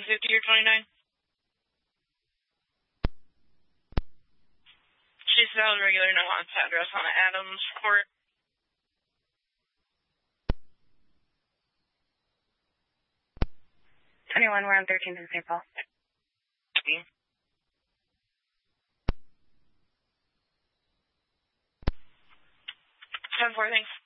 150 or 29? She's valid regular, no haunts address on Adams Court. We're on 13th and St. Paul. 10-4, thanks.